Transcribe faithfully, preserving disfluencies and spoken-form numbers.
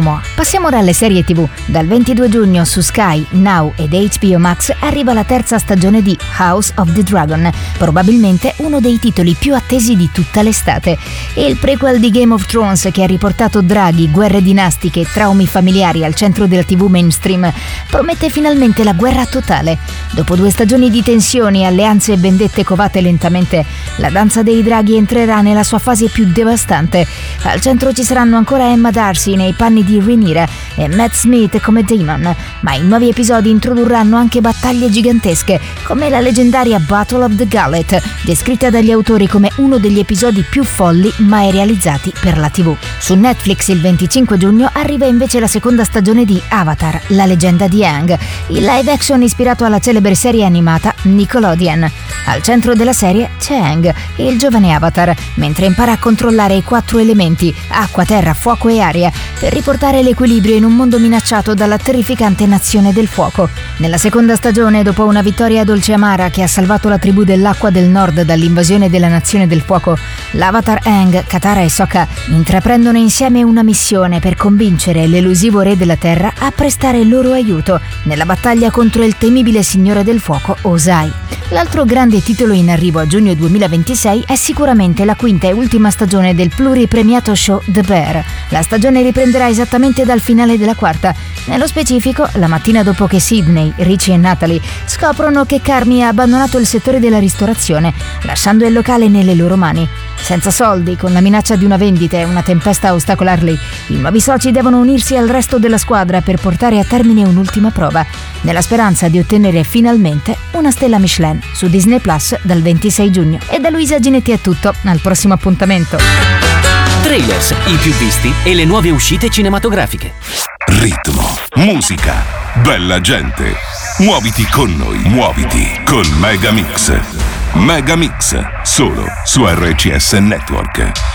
Momoa. Passiamo ora alle serie tivù. Dal ventidue giugno su Sky, Now ed H B O Max arriva la terza stagione di House of the Dragon, probabilmente uno dei titoli più attesi di tutta l'estate. Il prequel di Game of Thrones, che ha riportato draghi, guerre dinastiche e traumi familiari al centro della tivù mainstream, promette finalmente la guerra totale. Dopo due stagioni di tensioni, alleanze e vendette covate lentamente, la danza dei draghi entrerà nella sua fase più devastante. Al centro ci saranno ancora Emma Darcy nei panni di Rhaenyra e Matt Smith come Daemon, ma i nuovi episodi introdurranno anche battaglie gigantesche, come la leggendaria Battle of the Gullet, descritta dagli autori come uno degli episodi più folli mai realizzati per la tivù. Su Netflix il venticinque giugno arriva invece la seconda stagione di Avatar, la leggenda di Aang, il live action ispirato alla celebre serie animata Nickelodeon. Al centro della serie c'è Aang, il giovane Avatar, mentre impara a controllare i quattro elementi, acqua, terra, fuoco e aria, per riportare l'equilibrio in un mondo minacciato dalla terrificante nazione del fuoco. Nella seconda stagione, dopo una vittoria dolce e amara che ha salvato la tribù dell'acqua del nord dall'invasione della nazione del fuoco, l'Avatar Aang, Katara e Sokka intraprendono insieme una missione per convincere l'elusivo re della terra a prestare il loro aiuto nella battaglia contro il temibile signore del fuoco Ozai. L'altro grande titolo in arrivo a giugno duemilaventisei è sicuramente la quinta e ultima stagione del pluripremiato show The Bear. La stagione riprenderà esattamente dal finale della quarta. Nello specifico, la mattina dopo che Sydney, Richie e Natalie scoprono che Carmi ha abbandonato il settore della ristorazione, lasciando il locale nelle loro mani. Senza soldi, con la minaccia di una vendita e una tempesta a ostacolarli, i nuovi soci devono unirsi al resto della squadra per portare a termine un'ultima prova, nella speranza di ottenere finalmente una stella Michelin, su Disney Plus dal ventisei giugno. E da Luisa Ginetti è tutto, al prossimo appuntamento. Trailers, i più visti e le nuove uscite cinematografiche. Ritmo, musica, bella gente. Muoviti con noi, muoviti con Megamix. Megamix, solo su R C S Network.